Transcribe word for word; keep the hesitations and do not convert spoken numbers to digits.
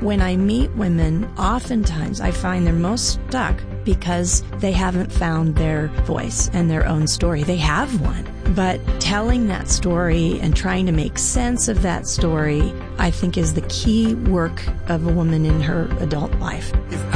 When I meet women, oftentimes I find they're most stuck because they haven't found their voice and their own story. They have one, but telling that story and trying to make sense of that story, I think, is the key work of a woman in her adult life.